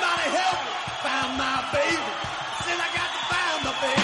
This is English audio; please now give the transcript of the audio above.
Somebody help me. Found my baby. Said I got to find my baby.